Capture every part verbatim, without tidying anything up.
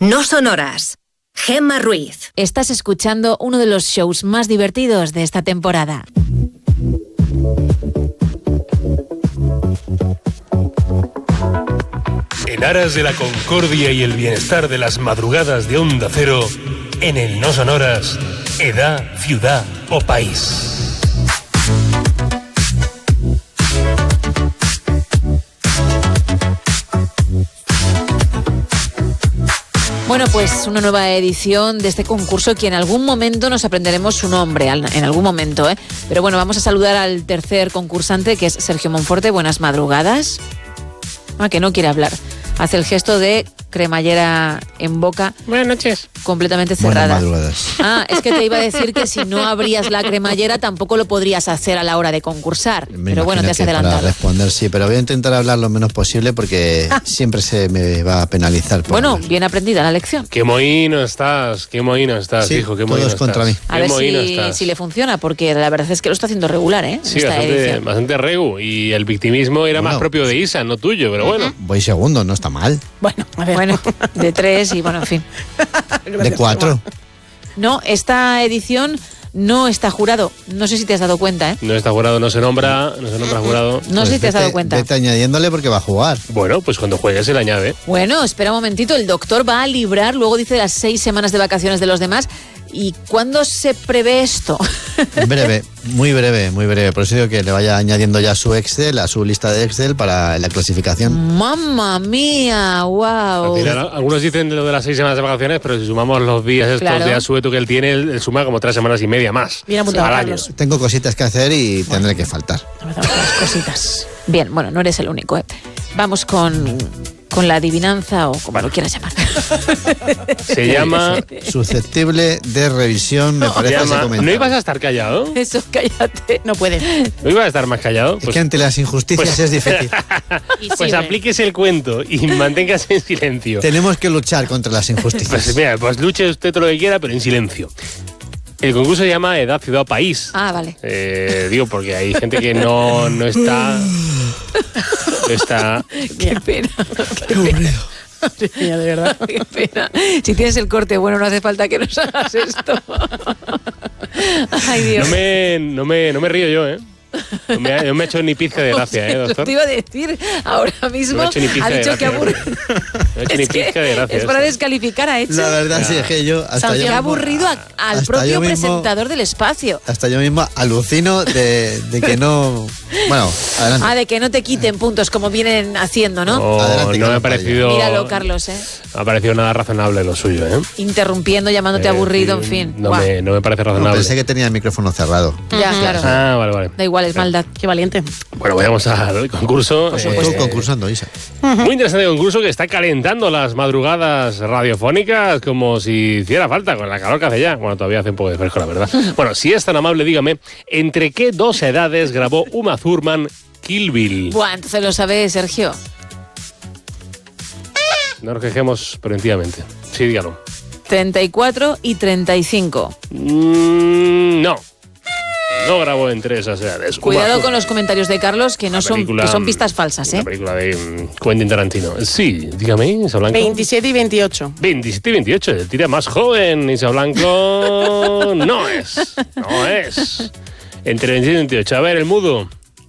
No son horas. Gemma Ruiz. Estás escuchando uno de los shows más divertidos de esta temporada. En aras de la concordia y el bienestar de las madrugadas de Onda Cero, en el No Son Horas, edad, ciudad o país. Bueno, pues una nueva edición de este concurso que en algún momento nos aprenderemos su nombre, en algún momento, ¿eh? Pero bueno, vamos a saludar al tercer concursante, que es Sergio Monforte. Buenas madrugadas. Ah, que no quiere hablar. Hace el gesto de cremallera en boca. Buenas noches. Completamente cerrada. Buenas madrugadas. Ah, es que te iba a decir que si no abrías la cremallera tampoco lo podrías hacer a la hora de concursar. Me pero bueno, te has adelantado. Para responder, sí, pero voy a intentar hablar lo menos posible porque ah. siempre se me va a penalizar. Por bueno, hablar. Bien aprendida la lección. Qué mohino estás, qué mohino estás, sí, hijo, qué mohino estás. Contra mí. A ver si, si le funciona, porque la verdad es que lo está haciendo regular, ¿eh? Sí, esta bastante, edición. bastante regu. Y el victimismo era bueno, más propio de Isa, no tuyo, pero bueno. Voy segundo, no está mal. Bueno, a ver. Bueno, de tres y bueno, en fin. De cuatro. No, esta edición no está jurado. No sé si te has dado cuenta, ¿eh? No está jurado, no se nombra, no se nombra jurado. No pues sé si te has dado cuenta. Vete añadiéndole porque va a jugar. Bueno, pues cuando juegue se le añade. Bueno, espera un momentito. El doctor va a librar, luego dice las seis semanas de vacaciones de los demás. ¿Y cuándo se prevé esto? Breve, muy breve, muy breve. Por eso digo que le vaya añadiendo ya a su Excel, a su lista de Excel para la clasificación. ¡Mamma mía! ¡Wow! Final, algunos dicen lo de las seis semanas de vacaciones, pero si sumamos los días estos claro. de asueto que él tiene, él, él suma como tres semanas y media más. Bien apuntado, al año. Tengo cositas que hacer y bueno, tendré que faltar. Las cositas. Bien, bueno, no eres el único, ¿eh? Vamos con... con la adivinanza o como lo quieras llamar. Se llama... Susceptible de revisión, me no, parece ese llama... comentario. ¿No ibas a estar callado? Eso, cállate. No puedes. ¿No ibas a estar más callado? Es pues... que ante las injusticias pues... es difícil. Pues sí, aplíquese el cuento y manténgase en silencio. Tenemos que luchar contra las injusticias. Pues mira, pues luche usted todo lo que quiera, pero en silencia. El concurso se llama Edad, Ciudad o País. Ah, vale. Eh, digo, porque hay gente que no, no está... No está... Qué pena. Qué aburrido. Ya, de verdad. Qué pena. Si tienes el corte bueno, no hace falta que nos hagas esto. Ay, Dios. No me, no me, no me río yo, ¿eh? No me, no me ha hecho ni pizca de gracia, ¿eh, doctor? Te iba a decir ahora mismo. No me ha hecho ni pizca ha dicho de que aburrido. No me ha hecho ni pizca de gracia. Es para descalificar a Eche. La verdad, sí, es que yo. Hasta Se ha aburrido a, al propio mismo, presentador del espacio. Hasta yo mismo alucino de, de que no. Bueno, adelante. Ah, de que no te quiten puntos como vienen haciendo, ¿no? No, adelante, no me ha parecido. Míralo, Carlos, ¿eh? No me ha parecido nada razonable lo suyo, ¿eh? Interrumpiendo, llamándote eh, aburrido, en fin. No me, no me parece razonable. No, pensé que tenía el micrófono cerrado. Ya, claro. Ah, vale, vale. Da igual, es maldad. Qué valiente. Bueno, vayamos al concurso. Por supuesto. Eh, concursando, Isa. Muy interesante concurso que está calentando las madrugadas radiofónicas como si hiciera falta con la calor que hace ya. Bueno, todavía hace un poco de fresco, la verdad. Bueno, si es tan amable, dígame, ¿entre qué dos edades grabó Uma Thurman Kill Bill? Buah, entonces lo sabe Sergio. No nos quejemos preventivamente. Sí, dígalo. treinta y cuatro y treinta y cinco. Mm, no. No grabó entre esas edades. Cuidado con los comentarios de Carlos, que no son, película, que son pistas falsas, ¿eh? La película de um, Quentin Tarantino. Sí, dígame, Isa Blanco. veintisiete y veintiocho. veintisiete y veintiocho, el tira más joven, Isa Blanco. No es, no es. Entre veintisiete y veintiocho. A ver, el mudo.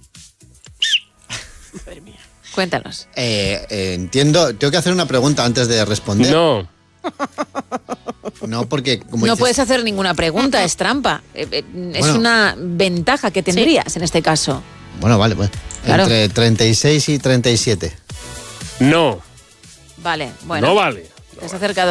Cuéntanos. Eh, eh, entiendo, tengo que hacer una pregunta antes de responder. No. No, porque como no dices, puedes hacer ninguna pregunta, es trampa. Es bueno, una ventaja que tendrías sí. en este caso. Bueno, vale, pues. Claro. Entre treinta y seis y treinta y siete. No. Vale, bueno. No vale. Te has acercado